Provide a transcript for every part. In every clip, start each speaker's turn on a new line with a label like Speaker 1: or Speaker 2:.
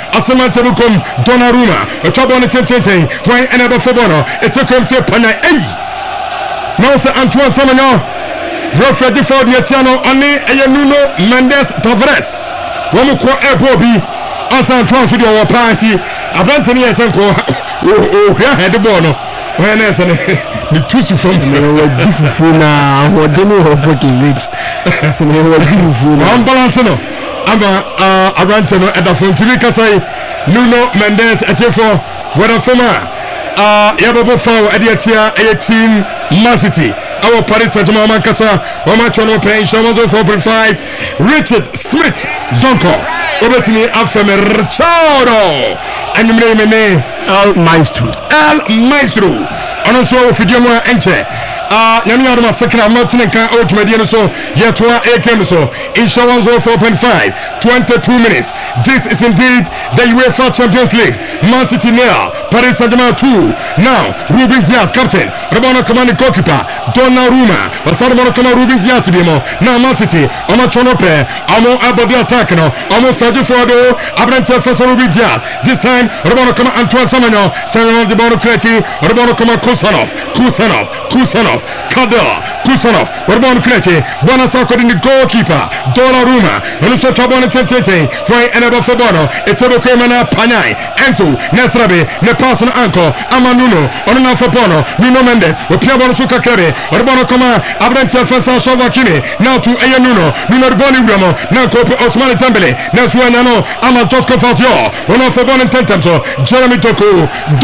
Speaker 1: Asamante Bukom, Donnarumma, a trouble on the 10, why another for Bono, it took him to Pana. Now, Sir Antoine Samano, Wilfred Deford Yetiano, Ane, Nuno Mendes Tavares, Womuko Airbobi, as Antoine Fidio or party, Abantani as Uncle, had the Bono, when as the two from
Speaker 2: Funa, or Demo of fucking rich. I'm
Speaker 1: balancing. Arantano at the Fontivica say Nuno Mendes at Jeffo, whether former Yababo Fow at the team Man City, our Paris Saint-Germain Casa, Omachono Payne, Shamazo 4.5, Richard Smith, Zonko, over to me after me, Richardo, and you name
Speaker 2: Al Maestro,
Speaker 1: and also Fidiamo Enche. Namia ma second Martin can ultimate so yet AKM so Inshallah 4.5 22 minutes. This is indeed the UEFA Champions League. Man City now, Paris Saint-Germain 2. Now Ruben Dias captain, Roberto commanding goalkeeper, Donnarumma, Roberto commanding Ruben Dias bimo. Now Man City, Omo Chonope, Omo Abodi attack no, Omo Sergio Fordo, Abrante Fesa Ruben Dias. This time Roberto command Antoine Samano, Samuel de Bono Kreti, Roberto command Kusanov, Kadar, Kusanov, Urban Kreti, Bonasako in the goalkeeper, Donnarumma, and also Tabon Tente, why Enaba Fabono, Etobo Kremana Panay, Enzo, Nesrabe, Nepasan Anko, Amanuno, Onana Fabono, Nuno Mendes, Piabon Sukakere, Urbano Koma, Abrante Fasa Shavakini, now to Ayanuno, Nuno Boni Ramo, now Kope Osman Tambele, Nasuanano, Ama Josco Fatio, Ono Fabon and Tentamso, Jeremy Doku,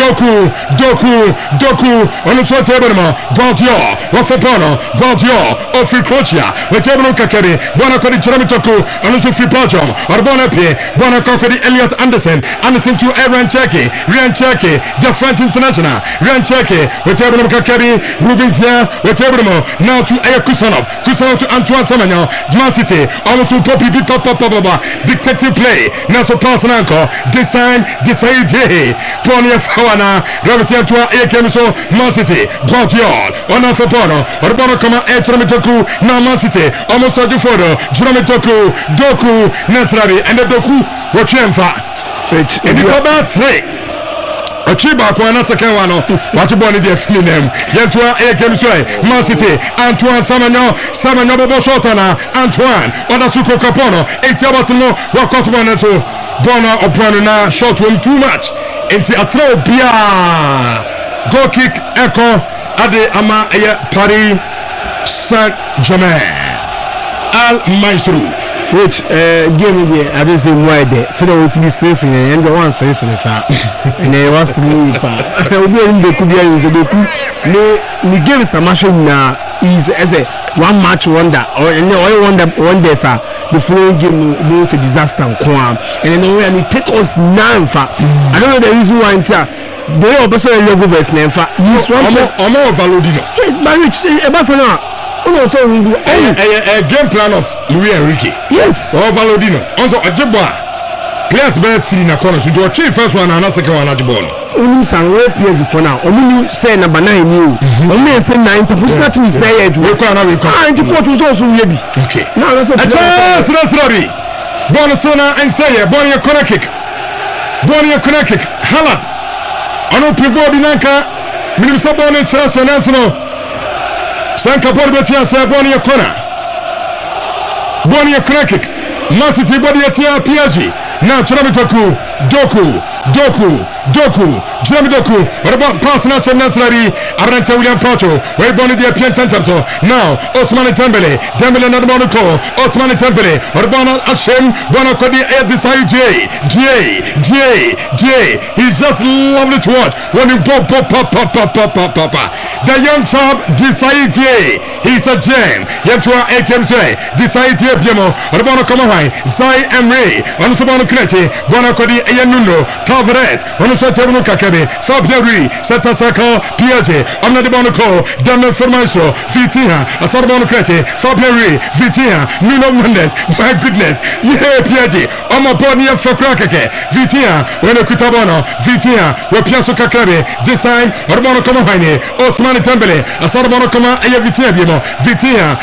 Speaker 1: on the short table, Valdio, Wafapono, Valdio, Ofri Crocia, Vatebro Kakeri, Bonacodi Cheramitoku, and also Fripajom, Orbonapi, Bonacodi Elliot Anderson to Ryan Cherky, the French International, Ryan Cherky, Vatebro Kakeri, Ruben Dias, Vatebro, now to Aya Kusanov to Antoine Samano, Man City, also Poppy Papa, detective play, now so Pasananko, this time, Desaide, Ponia Fawana, Rabisia to Akemiso, Man City, Valdio, Ona Fapono, Urbano Kama Etramitoku, now Man City, almost a Dufodo, Jramitoku, Doku, Nasrabi, and the Doku, Wachiemfa. In the Baba 3. Achiba kwa second one what you born there feeling them Yentua Akemswe Man City Antoine Samano Bobo Shotana Antoine Odasuko Capono Etiabatino Wakosman so Bona Opanuna shot him too much into a bia goal kick echo Ade Ama Paris Saint-Germain Al Maestro.
Speaker 2: Which game here I just say why there so there was this racing and the one racing is and there was me we in the Kubia is the no game some machine now is as a one match wonder or one day sir the following game no a disaster and then when it take us now I don't know the reason why they are also a logo verse name for use one
Speaker 1: more Valodino
Speaker 2: but which Barcelona also
Speaker 1: a game plan of Luis Enrique.
Speaker 2: Yes.
Speaker 1: Or Valodino. Also a jibba. Players bear three na corner. So do a chief first one and a second one at the ball.
Speaker 2: Only some way play before now. Only say number 9 new. Only say 9 to push nothing is there yet.
Speaker 1: We can
Speaker 2: and the port was also ready.
Speaker 1: Okay.
Speaker 2: Now that's a
Speaker 1: chance. That's Robbie. Bonasona and say Bonia corner kick. Haaland. Ano people binanka. Minimum Bonia chance and national. Sanka Borbetia say Bonia corner kick. Man City Bodia PSG. Now Chramitoku, Doku, about pass national Nasrari, Abrante William Pacho, where Bonnie de Piantantamso. Now Osman Dembele and Monaco, Osman Dembele, Urbana Hashem, Bonacodi at the side J. He's just lovely to watch. When you pop. The young chap decide he's a gem. Yentua Akemse, decide Piemo, Urbana Kamahai, Zai Emre, Onusabano Kreti, Bonacodi Ayanuno, Tavares, Onusatebuno Kakebe, Fabiari, Satasaka, Piaget, Amna de Bonaco, Daniel Formaestro, Vitia, Asarbono Kreti, Fabiari, Vitia, Nuno Mendes, my goodness, yeah, Piaget, Oma Bonia Fokrakake, Vitia, when a Kutabono, Vitia, where Piasso Kakebe, this time, Ormono Kamahine, Osman Tembele, Asarbono Kama, Ayavitia Bimo, Vitia,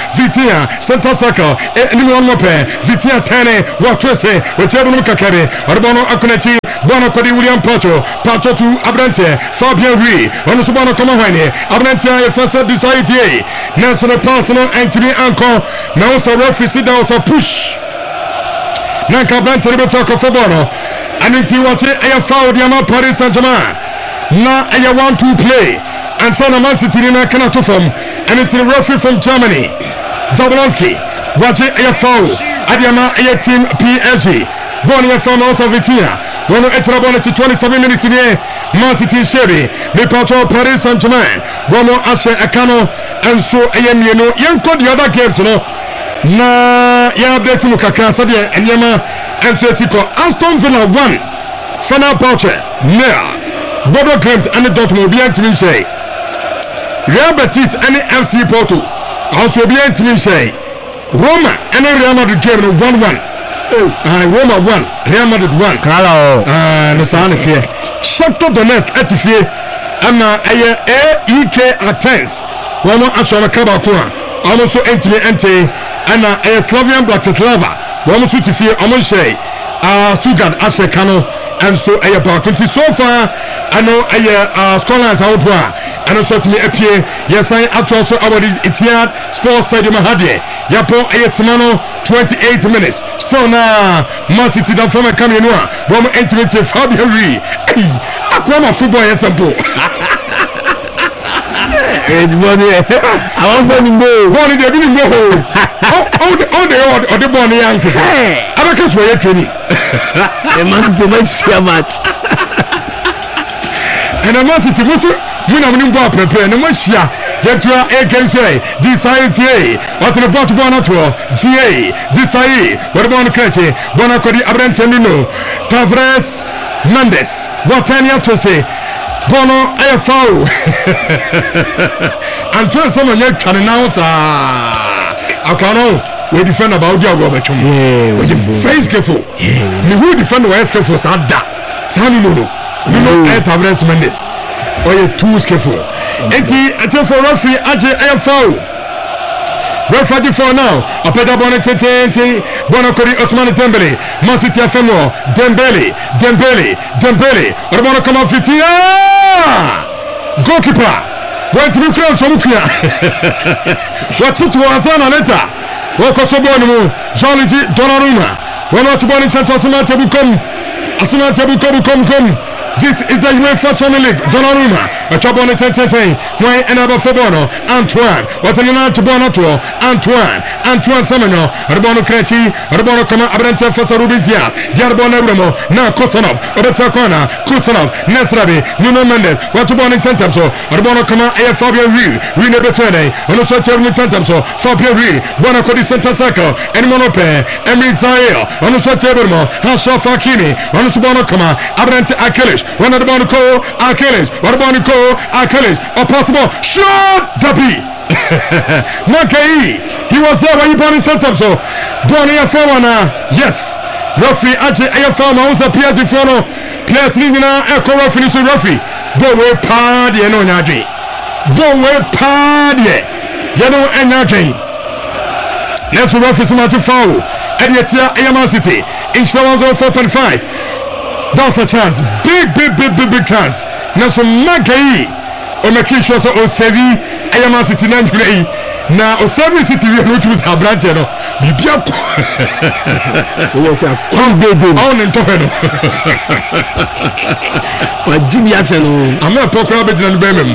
Speaker 1: Santasaka, Nimon Mope, Vitia Tane, Watwese, Whatever Kakebe, Ormono Akuna. Benechi, Bono Kodi William Pacho to Abrante, Fabian Rui, Onusubono Kamahane, Abrante, first decided, Nelson Personal, Anthony Anko, now also referee sit down, so push. Nanka Abrante, Rebecca Fabono, and until what I found Yama Paris Saint-Germain. Now I want to play, and Sana Man City in a Kanato from, and until referee from Germany, Jablonski, watch it a foul, Adiama a team PSG, Bonnie from also Vitina. One extra bonus to 27 minutes in here. Man City Sherry, the Pato Paris Saint-Germain, Romo Ashe Akano, and so I am young code the other games, Na ya update Mukaka Sadia and Yama and Sesiko Aston Villa 1, Fana Poucher, Nea, Bodo Clint and the Dortmund be to me say. Real Betis and the FC Porto also be to me say. Roma and the Real Madrid game 1-1. Roma 1, Real Madrid 1.
Speaker 2: Hello.
Speaker 1: No sanity. Shakhtar Donetsk Etifie. Ama AEK Athens. Roma Ashama Kabakura. Almost so entry ente. Ana Slavian Bratislava. Roma Sutifie Amonshe. Stuttgart Ashekano. And so a opportunity so far. I know a scholars out there. And also to me appear. Yes, I also our Etihad Sports Stadium Hadie. Yapo Ayetmano 28 minutes. So now Man City don't form a Caminoa. Roma intimate Fabio Rui. Aquama football yes sample.
Speaker 2: I want to go.
Speaker 1: One day we go. Oh the born young to say. I don't care for your training.
Speaker 2: The Man City match.
Speaker 1: And a Man City when I'm in Bob prepare no much ya. Get to a can say decide what the bottom one to VA decide what about Creche Bonacodi Abrantenuno Tavares Mendes what time you have to say Bono AFO and try someone yet can announce I can't know we defend about your Robert with the face careful who defend the West careful Sada Sani Nuno Tavares Mendes. Or you too skillful. Until for referee AFO. Referee for now. A better bonnet Bonacori Osman Dembele. Man City Afemo. Dembele. Or Bono come off it. Goalkeeper. Went to be crowned from Mukia. What's it to Azana Neta? Wokosobonu. Jean-Luigi Donnarumma. We're not to born in Tantasana Tabukom. Asana Tabukom come. This is the UEFA Champions League. Donnarumma, a trouble on the 10-10. Why another Fabono? Antoine. What an another Bonato? Antoine Samano. Arbono Crechi. Arbono Kama Abrante Fasa Rubintia. Diarbono Ebremo. Now Kosanov. Obeta Kona. Kusanov. Nesrabi. Nuno Mendes. What to born in Tentamso. Arbono Kama A. Fabio Rui. Rui Nebetene. On a search of Tentamso. Fabio Rui. Bonacodi Santa Sacco. And Monope. Emil Zahir. On a search of Ebremo. Hasha Fakini. On a Subono Kama. Abrante Akelish. One of the Bonaco, Achilles, what about Nico, Achilles, or possible, shot Dabi. Nakai, he was there when you born in Tantamso. Bonnie Afamana, yes. Ruffy, Ayafama, who's a Pierre Gifono, Pierre Slingina, Echo Ruffy, Ruffy, Bowe Pardy, and Onadi. Bowe Pardy, Yano and Nagi. Let's Ruffy Samatu Fowl, Ediatia, Ayaman City, in Shawazo 4.5. That's a chance. Big chance. Now so Magai or make sure so Osevi Ayaman City Nanjulei. Now Osevi City we are to Abrante no. Bibia
Speaker 2: Yes, come baby.
Speaker 1: On and Topeno.
Speaker 2: But Jimmy Aseno.
Speaker 1: I'm not talking about it in Birmingham.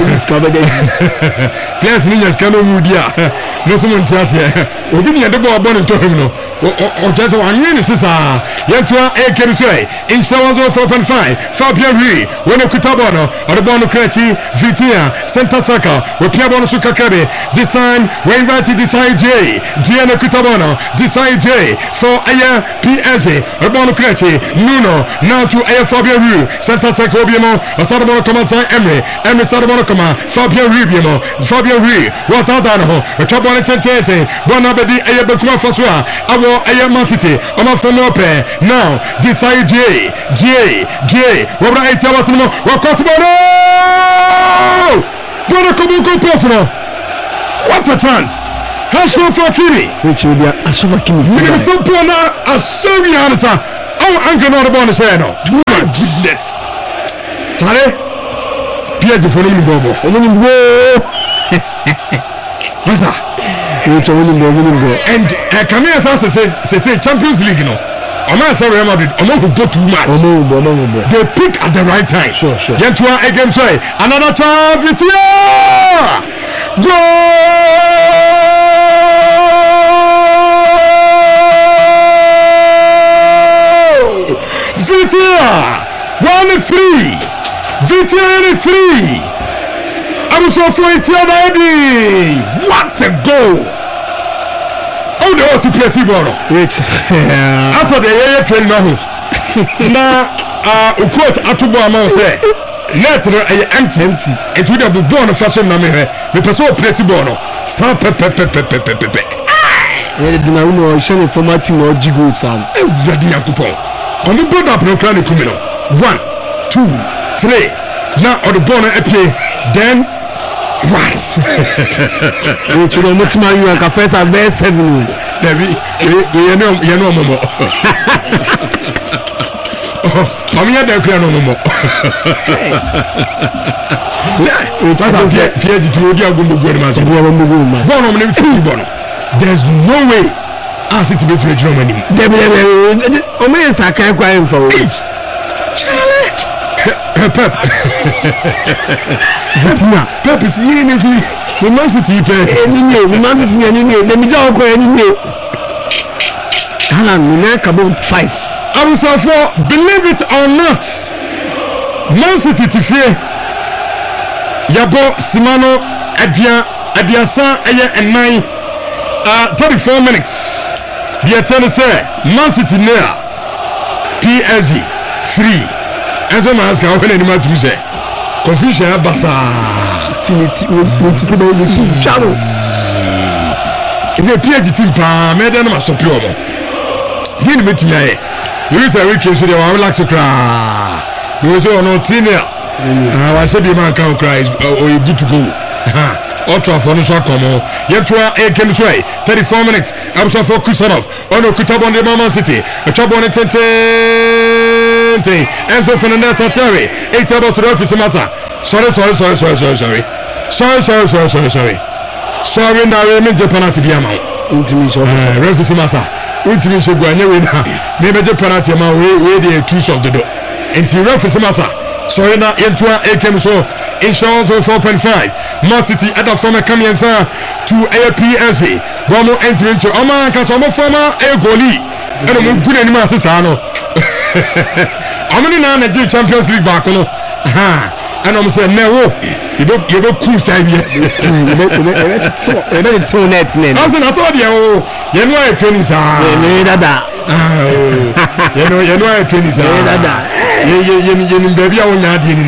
Speaker 1: Players Ninjas cannot move here. No someone tells you. Or give me a double born in Topeno. Or just one minute, sister. Yet to a can say in Shawazo 4.5. Fabio Rui, when a Kutabono, or the Bono Crechi, Vitia, Santa Saka, with Piabono Sukakabe. This time, we invited Desai J, Gianna Kutabono, Desai J, for Aya PSG, or Bono Crechi, Nuno, now to Aya Fabio Rui, Santa Saka Obiemo, or Sadabono Comasa Emery Sadabono Coma, Fabio Rubiemo, Fabio Rui, what Adano, a Chabon Tente, Bonabedi Aya Bekuma Fasua, our Man City, Omafonope, now, Desai J, what I tell us, what Cosmono! What a chance! Ashraf Hakimi.
Speaker 2: Which will be Ashraf Hakimi.
Speaker 1: Minimum Sapona, a sorry answer. Oh, Uncle not about to say no. Do my goodness. Tare, Pierre for him, Bobo. What's that? And come here, as say Champions League, no. I'm not sorry, Real Madrid. I'm not going to go too much. They pick at the right time.
Speaker 2: Sure.
Speaker 1: Get to our game, sorry. Another chance, Vitia! Goal! Vitia! 1-3. Vitia 3. I'm so for it, Daddy. What a goal! Oh, there was a placebo.
Speaker 2: Wait.
Speaker 1: After the year train now. Na ukot atubo amount say. Net no empty. It would have been born of fashion na me person placebo no. Sa pepe.
Speaker 2: Eh dina uno shine former team or Jigo Sam.
Speaker 1: Ready yakupon. On the board up no clan kumino. 1 2 3. Now on the born apie then what?
Speaker 2: Which you much man you can first have 7.
Speaker 1: David, you know momo. I'm here to clear no more. There's no way I sit to be Germany. Pep. Pep is here into the Man City.
Speaker 2: Man City, let me talk anyway. Haaland, 5.
Speaker 1: I was for believe it or not. Man City to fear. Yabo Simano Adiasa and 9. 34 minutes. The attorney say Man City near PSG 3. And some ask how many man to say confusion basa is a PSG team pa me dem must stop you omo din me timi aye you say we case dey one relax kra we say no trainer wa say be man kan kra is you good to go Ultra for no shot come on. Yetua a game sway 34 minutes. I'm so for Kusanov. Ono Kutabon de Man City. A Chabon Tente. Enzo Fernandez Atari. 8 hours to the office matter. Sorry. Sorry, now we mean Japan to be a man.
Speaker 2: Intimation.
Speaker 1: Rest Massa. Intimation go anyway now. Maybe Japan to man way the truth of the door. Until Rufus Massa. Sorry, now Yetua a game so. Insurance 4.5. Man City at the former Kamiansa to APSC. Bomo entry into Oman Kasoma former a goalie. And I'm good anymore. Sano. I'm in the Champions League back. And I'm saying, no, you don't cool side yet. You don't two nets. I saw you know a training. You know a training. You baby, I will not in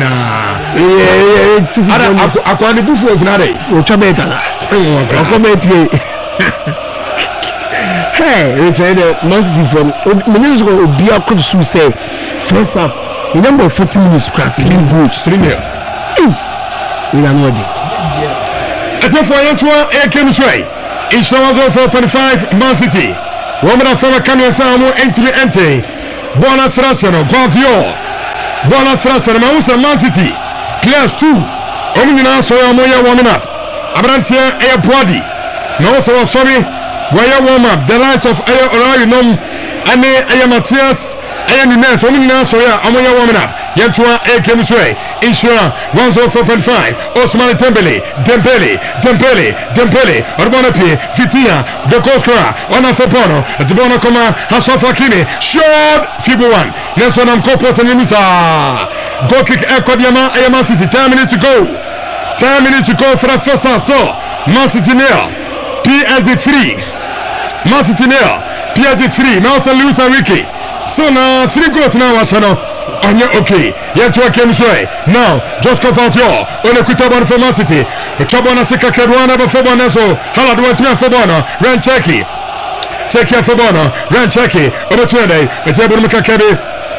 Speaker 1: I can't push off now.
Speaker 2: Hey, we tried a massive from minutes ago. Be a coach who say, first half, the number of 40 minutes crack, 3 goals, 3 nil. We are not there.
Speaker 1: It's a for a came straight. It's 4.5 Man City. Woman from a Kamian Samu, entry. Bona Frasano, Gonfio. Bona Frasano, Man City. Class 2. Omina Soya Moya warming up. Abrantia Air Body. No, so sorry. Where warm up. The lights of Air Orion. Air Matthias. Air Nines. Omina Soya Amoya warming up. Yentua Air Chemistry. Insura 104.5. Osman Dembele. Urbana P. Fitia. The Koskara. Ona Fopono. Debono Koma. Ashraf Hakimi. Short. Fibu 1. Nelson Amkopo Sanimisa. Goal kick Kodiama Man City. 10 minutes to go. 10 minutes to go for the first half. So Man City nil. PSG 3. Man City nil. PSG 3. Nelson Lewis Enrique. So now 3 goals now. On your okay. Yet to a chemistry. Now just come out your on a Kutabon for Man City. A Kabana Sika Kedwana for Bonaso. Halad went to Fobana. Ran Checky. Check here for Bono. Ran Checky. On the Tuesday. A table Makakebi.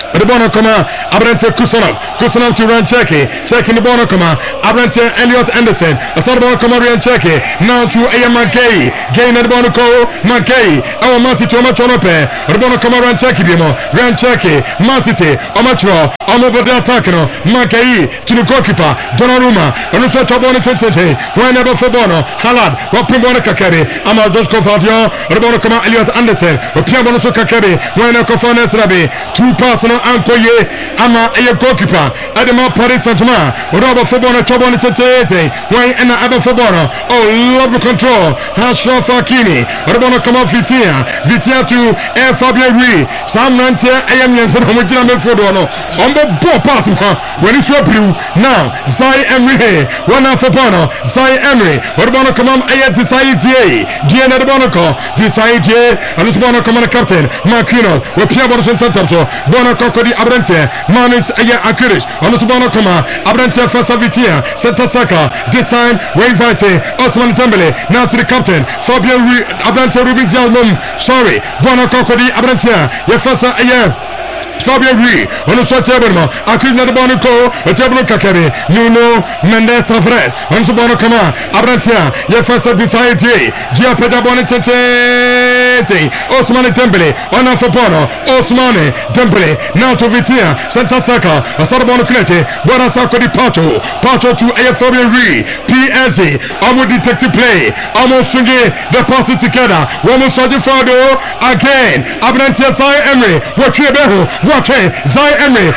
Speaker 1: the Bono Kama, Abrante Kusanov to run Cheki the Bono Kama, Abrante Elliot Anderson, a sort of Bono Kama and Cheki, now to A.M. Mackay, gain at Bono Ko, Mackay, our Mansi to Amachonope, the Bono Kama ran Cheki Bimo, ran Cheki, Mansity, Omatro, Omobada Takano, Mackay, to the goalkeeper, Donnarumma, and also Tabona Tente, whenever for Bono, Halad, Wapimbono Kakari, Amal Dosko Fadio, the Bono Kama Elliot Anderson, or Piabono Kakari, whenever Kofanes Rabi, 2 personal Ankoye, Ama a goalkeeper, Adama Paris Saint-Germain, Robert Fobona, Tobona Tete, Wayne and Abba Fobona, oh, love the control, Hashraf Hakimi, Robono come off Vitia to Air Fabien Rui, Sam Rantia, AM Yanson, Homogena Fodono, on the ball pass, when it's your blue, now, Zai Emery, one out for Bono, Zai Emery, Robono come on, Ayat Desai Gian at Bonoco, Desai and this Bono come on, captain, Marquino, with Pierre Bono Santanzo, Bono Cocodi Abrante, Manis Aya Akurish, on the Bono Coma, Abrante Fasavitia, Santasaka, this time, Wayne Vite, Osman Tembele, now to the captain, Fabio Abrante Rubin Jalmum, sorry, Bono Cocodi Abrante, Yafasa Aya. Fabio Rui, on the Sotabano, Akuna de Bonoco, a Tabano Kakari, Nuno Mendes Tavares, on the Bono Kama, Abrantia, Yafasa Desai, Gia Pedabonete, Osmane Tempele, on Alfapono, Osmane Tempele, now to Vitia, Santasaka, a Sarabono Clete, Bonasako di Pato to A Fabio Rui, PSG, Amo detective play, Amo Sungi, the pass it together, Womo Sojifado, again, Abrantia Sai Emery, what you Watch Zai Emery.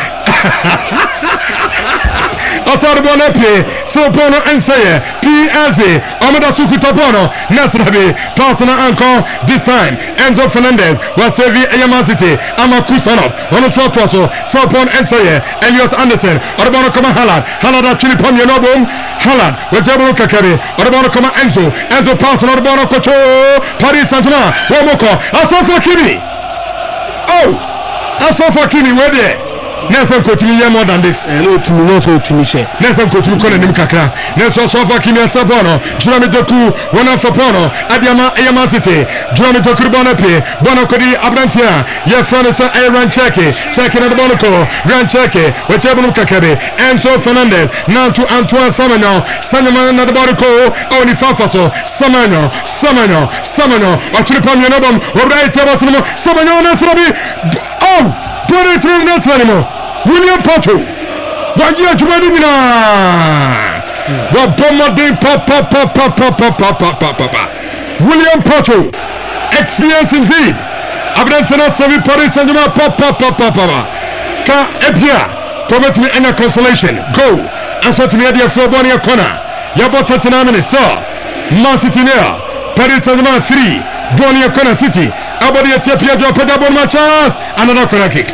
Speaker 1: Asar Bonapi, Sopono and Sayer, PSG, Amada Sukutapono, Nasrabi, Personal Anko, this time, Enzo Fernandez, Wasevi Ayamasiti, Amakusanov, Onosotoso, Sopon and Sayer, Elliot Anderson, Orbono Kama Halad, Halada Chilipon Yanobum, Halad, Wajabo Kakari, Orbono Kama Enzo, Personal Orbono Kocho, Paris Saint-Germain, Womoko, Asafa Kimi. Oh! Asafa Kimi, where there? Nelson Coutinho more than this.
Speaker 2: No, to me, no, to me,
Speaker 1: Nelson Coutinho calling him Kakra. Nelson Asafa Kimi and Sabono, Jeremy Doku, one of Fapono, Adiama Ayama City, Jeremy Doku Bonapi, Bonacodi Abrantia, Yafranisa Aaron Cheki, Cheki at Bonaco, Ran Cheki, Wetebon Kakari, Enzo Fernandez, now to Antoine Samano, Sanaman at the Bonaco, Oni Fafaso, Samano, or to the Pamianobum, or right Tabatano, Samano, Nasrabi. Oh! Don't it through that anymore. William Pato. What year to Medina? What Bomadi Papa. William Pato. Experience indeed. Abrantana Savi Paris Saint-Germain Papa. Ka Epia. Commit me in a consolation. Go. Answer to me at your Frobonia corner. Yabota Tanamini, sir. Man City near. Paris Saint-Germain 3. Bonia corner City. Abadi Ethiopia do Pedabon chance. Another corner kick.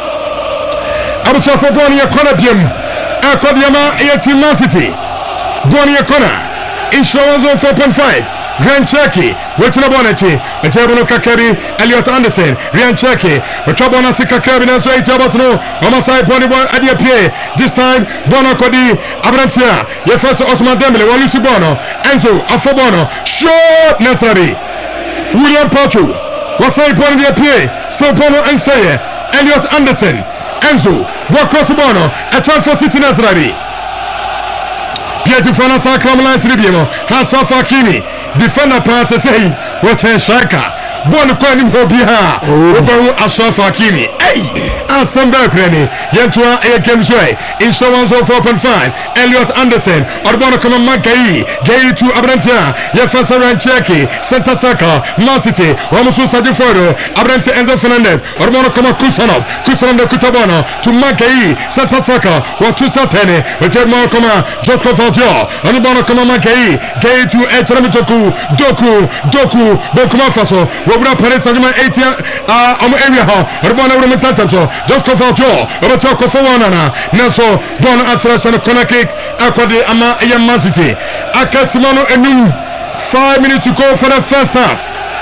Speaker 1: Abusa for Bonia corner game. Akodiama 18 Man City. Bonia corner. Insurance on 4.5. Grand Cherokee, Wetana Bonachi, a Jabono Kakari, Elliot Anderson, Grand Cherokee, a Chabona Sikakari, and so it's about to know on my side, Bonnie Adia Pie. This time, Bono Kodi, Abrantia, your first Osman Dembele, Walusi Bono, Enzo, Afobono, short Nathari, William Pato, Wasai Bonnie Pie, so Bono and Sayer, Elliot Anderson, Enzo, Wakros Bono, a chance for City Nathari. Pietro Fanasa Kramalans Ribiemo, Hasafa Kimi, defender pass say, what a striker. Bon Quanim Hobia, Obaru Asafa Kimi, Asamba Granny, Yentua A Games Way, Insurance of 4.5, Elliot Anderson, Orbono Kama Makai, Gay to Abrantia, Yafasa Rancheki, Santa Saka, Man City, Romusu Sadiforo, Abrante Enzo Fernandez, Orbono Kama Kusanov de Kutabano, to Makai, Santa Saka, Watusa Tene, Wajemo Kama, Jotko Faldio, Orbono Kama Makai, Gay to Echramitoku, Doku, Bokuma Faso, Wabra Paris Saint-Germain 80 area Urbana Rumentanto just go for Joe Roberto Fowana Nelson Bon Afras and corner kick Aquadi Ama Man City Akasimano Enum 5 minutes to go for the first half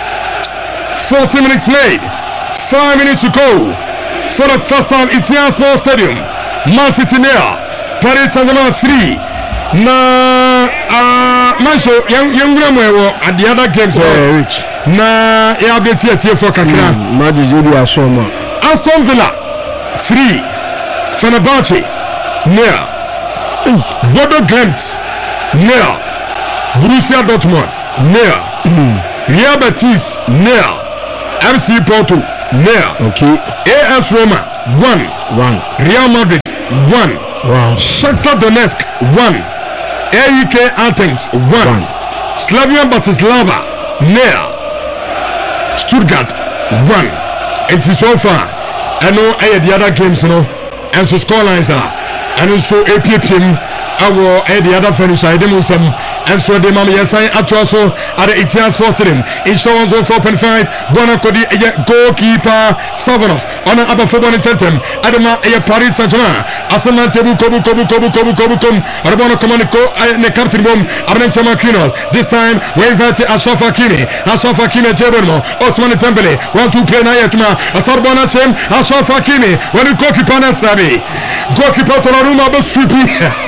Speaker 1: 40 minutes played 5 minutes to go for the first half Etienne Sports Stadium Man City near Paris Saint-Germain 3 na manso young at the other games na ya beti for kakra
Speaker 2: Madu Jibi Ashoma
Speaker 1: Aston Villa 3 Fenerbahce nil Bodo Glimt nil Borussia Dortmund nil Real Betis nil FC Porto nil
Speaker 2: Okay.
Speaker 1: AS Roma 1 Real Madrid 1
Speaker 2: Wow.
Speaker 1: Shakhtar Donetsk 1 AEK Athens 1 Slavia Bratislava nil Stuttgart 1 and so far I know the other games no and so score lines are and so APPM our the other finish I dem some and so the mama yes I also at the Etian Sports Stadium insurance of 4.5 Bona Kodi goalkeeper Savanov on a above 4 tentem Adama Paris Saint-Germain Asana Tebu Kobu Arbona Comunico the captain bomb Abnenta Makino this time we invite Ashraf Hakimi Jebermo Osman Dembele 1-2 play Nayatuma Asarbona Chem Ashraf Hakimi when the goalkeeper Nasrabi goalkeeper Tonaruma Boswipi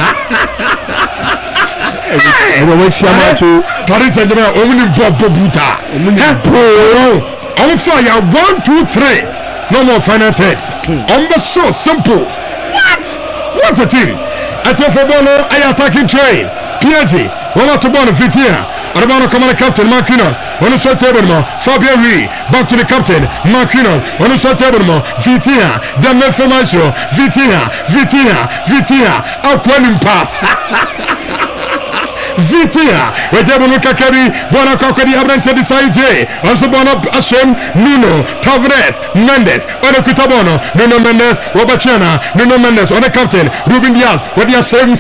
Speaker 1: Paris Saint-Germain only Bobuta on fire 1, 2, 3 no more final third so simple what a team at your footballer I attacking train PNG one to ball Vitia Arbano Commander Captain Marquinhos on the short table Fabio Rui back to the captain Marquinhos on the short table Vitia the Melfo Maestro Vitia outwelling pass Vitia Wejabunu Kakari Bona Kokodi Abrante Desaije also Bona Hashem Nuno Tavares Mendes Ona Kutabono Nuno Mendes Robertiana Nuno Mendes on the captain Ruben Diaz what you Hashem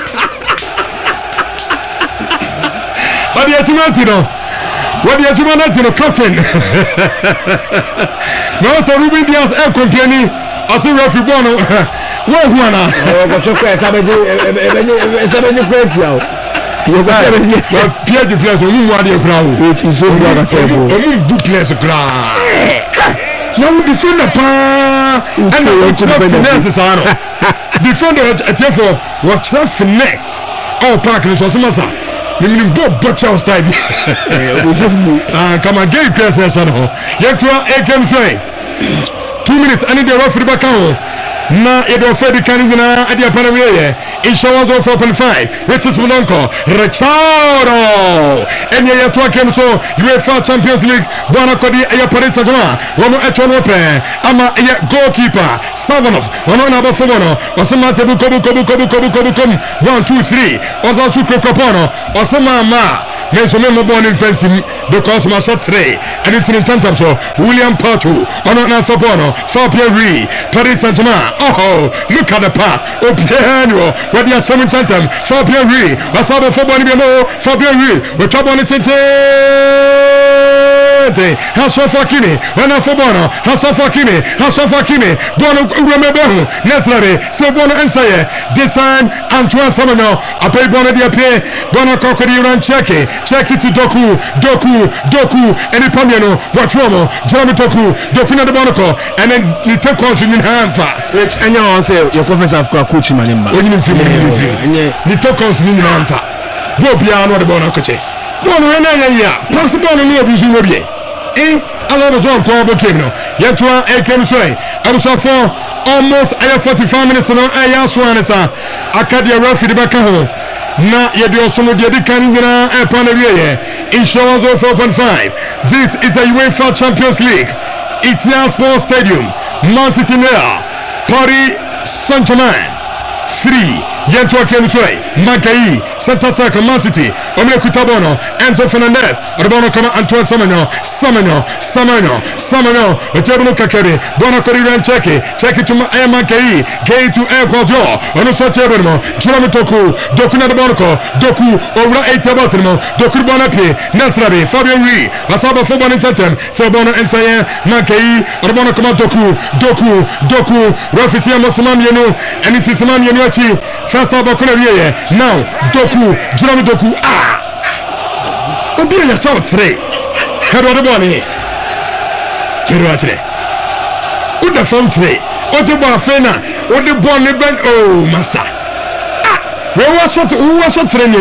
Speaker 1: what the Ajumanatino captain no so Ruben Diaz air complaining also Rafi Bono Juana Pierre de Place on m'a dit now we defend the pa and the finesse ano defend the for watch that finesse oh park is also masa meaning bob butcher style come on get press session ho yet to a game swing 2 minutes and the referee back on na edo fedi kanina adia panaweye insurance of 4.5 which is Mononko Richardo enye yetu akemso UEFA Champions League bwana kodi ya Paris Saint-Germain wono eton open ama ya goalkeeper Savanov wono na bafono wasema tebu kobu 1 2 3 oza sukopono wasema ma meso memo born fencing because ma shot 3 and it's in tantam William Pato ono na fobono Fabio Rui Paris Saint-Germain. Oh, look at the pass. Oh, Piano. What do you say in tantam? Fabio Rui. What's up for Bonnie Bemo? Fabio Rui. We're talking about it. Hassan Fakini. When I'm for Bono. Hassan Fakini. Bono Uremebo. Nestlare. So Bono Ensaye. This time, Antoine Samano. I pay Bono di Ape. Bono Kokodi Ran check it to Doku. And the Pamiano. Watromo. Jeremy Doku na the Bonoco. And then the take on in Hanfa.
Speaker 2: And you also your conference of coach Manimba.
Speaker 1: When you see the tokens in the answer. Bobiano the Bonacoche. Bono Renaya, possible no abusing of ye. I love a called Bokino. Yatua A came sway. I was for almost 45 minutes on Ayaswanesa. Acadia Rafi de Bacaho. Na yedio somo de kaningina e panaweye. Insurance of 4.5. This is the UEFA Champions League. Etian Sports Stadium. Man City Nera. Paris Saint-Germain 3 Yentwa Kemsway Magai Santa Sacra Man City Omle Kutabono Enzo Fernandez Arbono kama Antoine Samano Ojebno Kakari Bono Kori Rancheki check it to Magai Gay to Air Quadro Ono so Jebno Jerome Doku na Bonoko Doku Ora 8 Abatimo Doku Bonapi Nasrabi Fabio Rui Asaba Foban Intentem Sabono Ensaye Magai Arbono kama Doku Rafisia Mosman Yenu and it is man Yenuachi first of all now Doku Jerome Doku Obia Yasau 3 Head of the money Keruachre Uda from 3 Otoba Fena Ode Bonnie Ben oh Massa we watch it training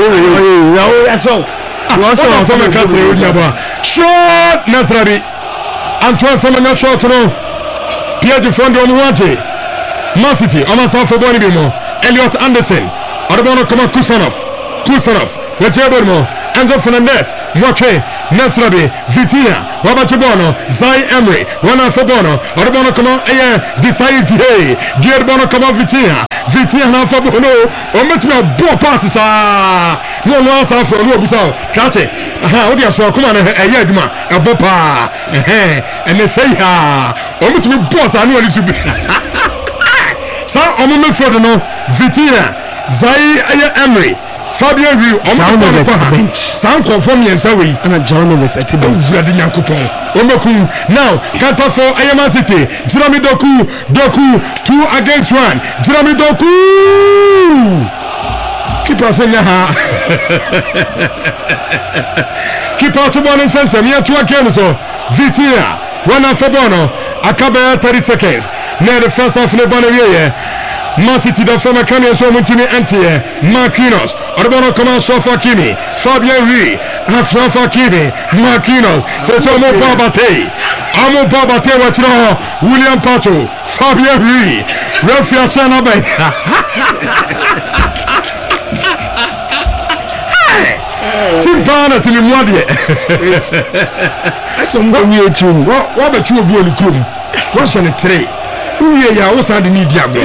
Speaker 1: short Nasrabi Antoine Samana short no Pierre du Fondo Mouante Man City amasa for boni bi mo Elliot Anderson Arbono kama Kusanov Wetebelmo Enzo Fernandez Moche Nasrabi Vitinha Wabachebono Zai Emery Wana Fabono Arbono kama Desai Vie Gierbono kama Vitinha na Fabono Ometna bo passes no answer for no busa Kate odi aso akoma na adwuma ebopa and they say ometmi boss anu ali to be sa omume frodo no Vitinha Zai Emery Fabio Rio omume bench san confirm yensa we
Speaker 2: and John Neves at the bench
Speaker 1: Zadi Nyankopon omeku now counter for Ayama City Jeremy Doku 2 against 1 Jeremy Doku keep us in ha keep out to one intent me to again so Vitinha Wana Fabono Akabe 30 seconds near the first half of the Bonnevier Man City the former Kanye so Muntini Antie Marquinhos Orbono Coman Sofa Kimi Fabien Rui Sofa Kimi Marquinhos c'est so mo Babate Amo Babate watching William Pato Fabien Rui Rafael Sanabe Tim Barnes in the Mwadi
Speaker 2: that's some good tune
Speaker 1: what about you go on the room what's on the tray who ya what's on the need diabo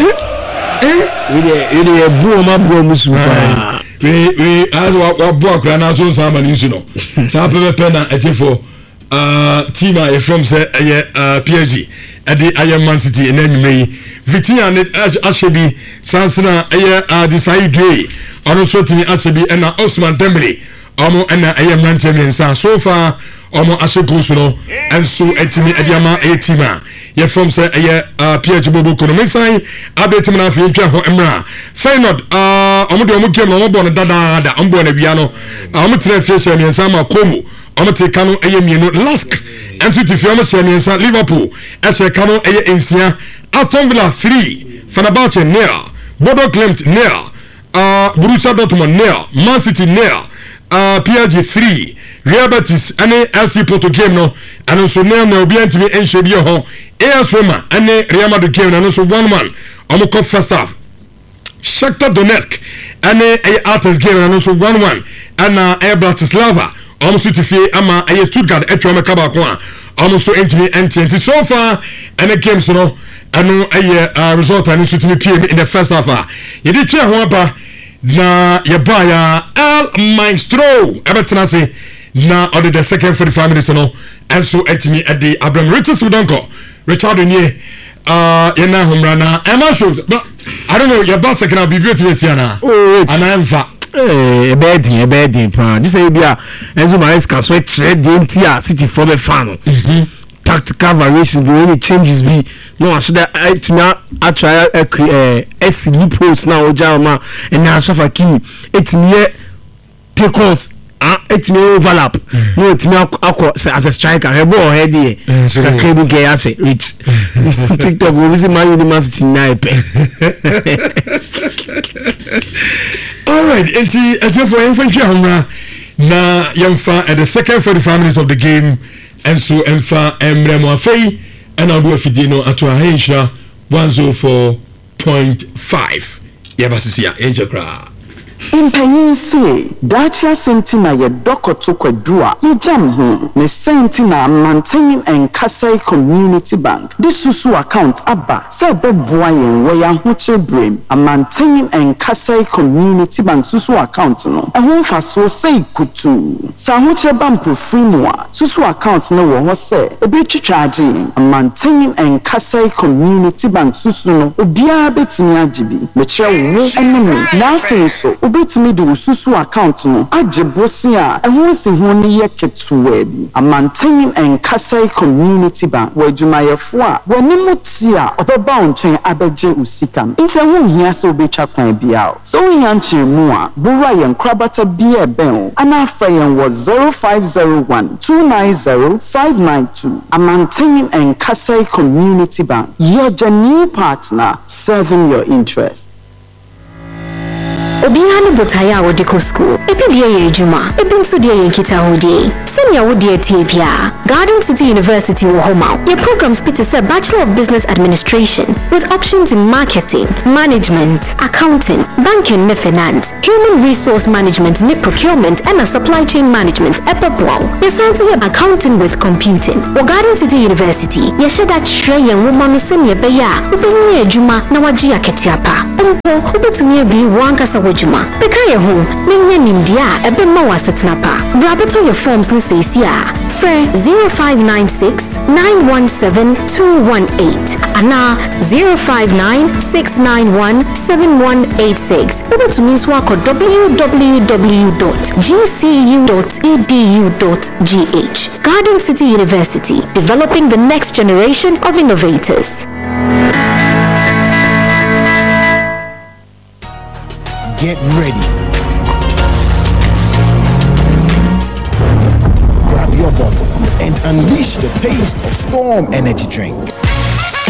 Speaker 2: we bro ma bro musu
Speaker 1: we as what book na so sama ni no sa pepe na etifo team a from say PSG at the Man City in any Vitinha and Ashebi Sansana Desai Gay also to me Ashebi and Osman Dembele Omo and Manchester so far Omo Ashegusuno and so etimi Ediama Etima ye from say PSG Bobo Kono sign update na fi ntwa ho emra Feyenoord omo de omo game omo bon dada ombo na bia no omo tire fi hye me sama Como omo te kanu mienu Lask and so tifi omo hye me san Liverpool hye kanu ensia Aston Villa 3 Fenerbahce 0 Bodo Glimt 0 Borussia Dortmund 0 Man City 0 PSG 3 Real Betis and FC Porto game no and also now obi antimi enhye ho AS Roma and Real Madrid game and also 1-1 omo first half Shakhtar Donetsk and Athens game and also 1-1 and Bratislava omo Cityfie ama Stuttgart etwa kaba ko omo so entimi enti so far and the games no and result and Cityfie PM in the first half you did try ho aba na yebaya El Maestro ebetena se na or the second 45 minutes no and so etimi at the Abraham Richards Udonko Richard Onye yena homra na Emma show but I don't know your boss second be beautiful tiana and I am fa
Speaker 2: bad pa this say bia Enzo Maresca so trade the City for the fan tactical variations be any changes be no I should I try S loopholes now Ojama and now Sofa Kimi etimi take ons etimi overlap no etimi as a striker he ball head here ka kebu ke ya say reach TikTok we see Man City naipe
Speaker 1: all right enti for infantry hamra na yamfa at the second 45 minutes of the game and so emfa emremo afei and I'll do a fidino at 104.5 yabasisia enje kra
Speaker 3: Impanyinsi Dacia Sentina ye dokoto kwadua ye jam ho ne Sentina maintaining and Kasai Community Bank this susu account aba se beboa yen wo ya hoche brem a maintaining and Kasai Community Bank susu account no ehun fa so sei kutu sa hoche bank free mo a susu account no wo ho se ebi twitwaje a maintaining and Kasai Community Bank susu no obia betimi agibi me kire wo enemu na afi so betimi do susu account no agebosi a ehun se ho ne ye ketuwa bi a maintaining and Kasai Community Bank wajumayefo a wanimu ti a obeba onchen abeje usika nse ho hia se obetwa kwan bia so hia nchire mu a bura ye nkrabata bia ben ana afa yen wo 0501290592 a maintaining and Kasai Community Bank your genuine partner serving your interest.
Speaker 4: Obiara ne botae a wode ko school. Ebi de ye ejuma, ebi nso de ye nkita hodie. Senya wo de tie bia. Garden City University wo homa. Your programs fit to say Bachelor of Business Administration with options in marketing, management, accounting, banking and finance, human resource management and procurement and supply chain management. Epepwao. Yes, also accounting with computing. Or Garden City University. Yes, that shreya woman senya beya. Ubinye ejuma na waji aketiapa. Umpo ubetumye bi wankasa wajuma. Bekaye ho. Ninye nimdia ebe mawa setnapa. Brabeto your forms ni seisia. Fre 0596 917 218 ana 059 691 7186. Ubetumye swako www.gcu.edu.gh. Garden City University, developing the next generation of innovators.
Speaker 5: Get ready. Grab your bottle and unleash the taste of Storm Energy Drink.